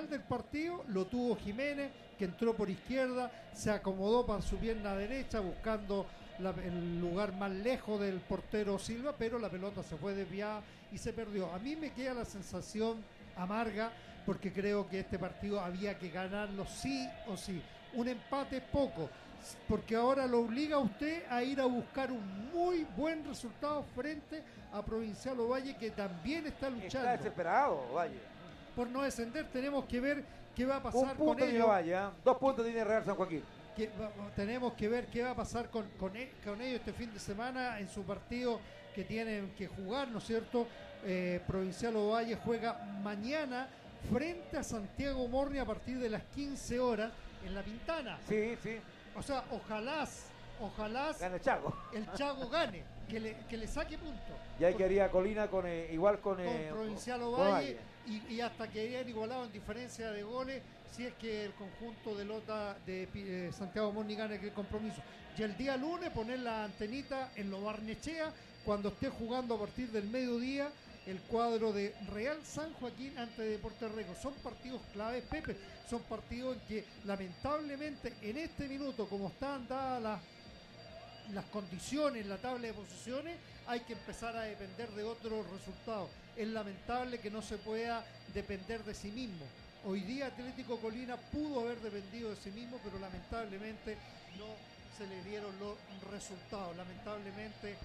final del partido lo tuvo Jiménez, que entró por izquierda, se acomodó para su pierna derecha buscando el lugar más lejos del portero Silva, pero la pelota se fue desviada y se perdió. A mí me queda la sensación amarga porque creo que este partido había que ganarlo sí o sí. Un empate es poco, porque ahora lo obliga a usted a ir a buscar un muy buen resultado frente a Provincial Ovalle, que también está luchando. Está desesperado Ovalle. Por no descender, tenemos que ver qué va a pasar Un punto con ellos. Ovalle, 2 puntos tiene Real San Joaquín. Tenemos que ver qué va a pasar con ellos este fin de semana en su partido que tienen que jugar, ¿no es cierto? Provincial Ovalle juega mañana frente a Santiago Morning a partir de las 15 horas en La Pintana. Sí, sí. O sea, ojalá gane el Chago gane, que le saque puntos. Y ahí quedaría Colina con Provincial Ovalle y hasta quedarían igualados en diferencia de goles si es que el conjunto de Lota de Santiago Morning gana el compromiso. Y el día lunes poner la antenita en Lo Barnechea cuando esté jugando a partir del mediodía el cuadro de Real San Joaquín ante Deportes Rego. Son partidos claves, Pepe, son partidos en que lamentablemente en este minuto, como están dadas las condiciones, la tabla de posiciones, hay que empezar a depender de otros resultados. Es lamentable que no se pueda depender de sí mismo. Hoy día Atlético Colina pudo haber dependido de sí mismo, pero lamentablemente no se le dieron los resultados. Lamentablemente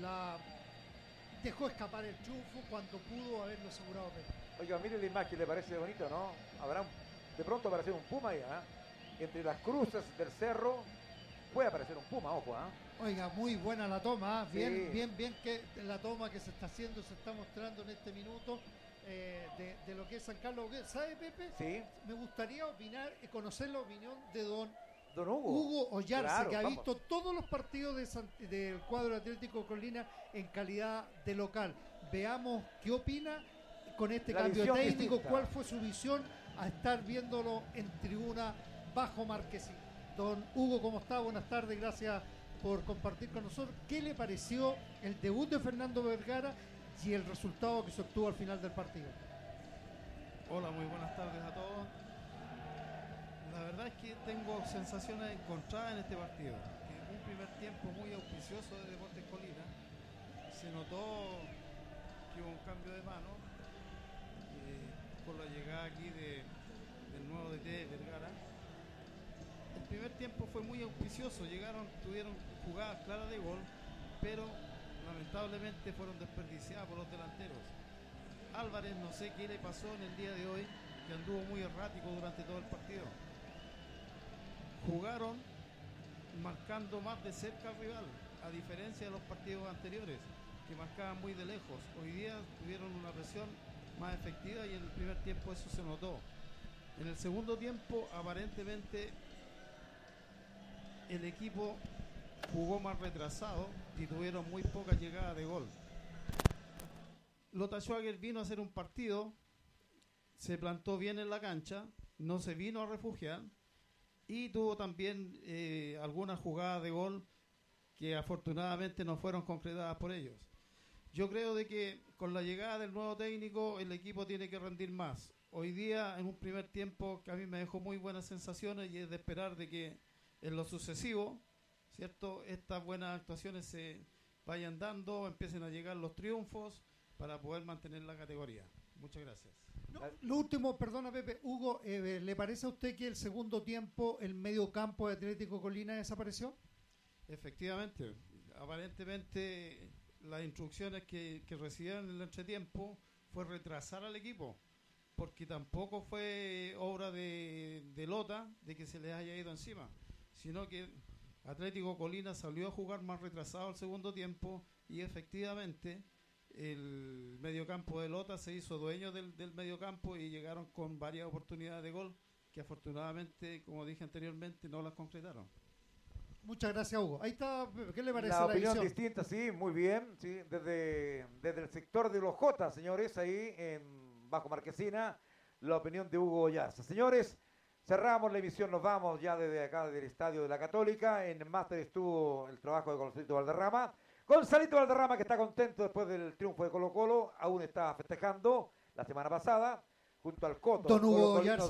dejó escapar el triunfo cuando pudo haberlo asegurado Pepe. Oiga, mire la imagen, ¿le parece bonito, no? De pronto aparecer un puma ahí, entre las cruces del cerro puede aparecer un puma, ojo, Oiga, muy buena la toma, sí. bien que la toma que se está haciendo, se está mostrando en este minuto de lo que es San Carlos. ¿Sabe, Pepe? Sí. Me gustaría conocer la opinión de don Hugo Ollarse, claro, que ha visto todos los partidos del cuadro Atlético Colina en calidad de local. Veamos qué opina con este cambio técnico, distinta. ¿Cuál fue su visión a estar viéndolo en tribuna bajo Marquesín? Don Hugo, ¿cómo está? Buenas tardes, gracias por compartir con nosotros. ¿Qué le pareció el debut de Fernando Vergara y el resultado que se obtuvo al final del partido? Hola, muy buenas tardes a todos. La verdad es que tengo sensaciones encontradas en este partido. Un primer tiempo muy auspicioso de Deportes Colina. Se notó que hubo un cambio de mano por la llegada aquí del nuevo DT Vergara. El primer tiempo fue muy auspicioso, tuvieron jugadas claras de gol, pero lamentablemente fueron desperdiciadas por los delanteros. Álvarez, no sé qué le pasó en el día de hoy, que anduvo muy errático durante todo el partido. Jugaron marcando más de cerca al rival, a diferencia de los partidos anteriores, que marcaban muy de lejos. Hoy día tuvieron una presión más efectiva y en el primer tiempo eso se notó. En el segundo tiempo, aparentemente, el equipo jugó más retrasado y tuvieron muy pocas llegadas de gol. Lota Schwager vino a hacer un partido, se plantó bien en la cancha, no se vino a refugiar y tuvo también algunas jugadas de gol que afortunadamente no fueron concretadas por ellos. Yo creo de que con la llegada del nuevo técnico el equipo tiene que rendir más. Hoy día en un primer tiempo que a mí me dejó muy buenas sensaciones y es de esperar de que en lo sucesivo, ¿cierto?, estas buenas actuaciones se vayan dando, empiecen a llegar los triunfos para poder mantener la categoría. Muchas gracias. Lo último, perdona Pepe, Hugo, ¿le parece a usted que el segundo tiempo el medio campo de Atlético Colina desapareció? Efectivamente, aparentemente las instrucciones que recibieron en el entretiempo fue retrasar al equipo, porque tampoco fue obra de Lota de que se les haya ido encima, sino que Atlético Colina salió a jugar más retrasado al segundo tiempo y efectivamente el mediocampo de Lota se hizo dueño del mediocampo y llegaron con varias oportunidades de gol que afortunadamente, como dije anteriormente, no las concretaron. Muchas gracias, Hugo. Ahí está, ¿qué le parece la opinión visión? Distinta, sí, muy bien, sí, desde el sector de los J, señores, ahí en Bajo Marquesina, la opinión de Hugo Ollarse. Señores, cerramos la emisión, nos vamos ya desde acá, desde el Estadio de la Católica. En máster estuvo el trabajo de Gonzalito Valderrama. Gonzalito Valderrama, que está contento después del triunfo de Colo Colo, aún está festejando la semana pasada, junto al Coto. Don Hugo Ollarse.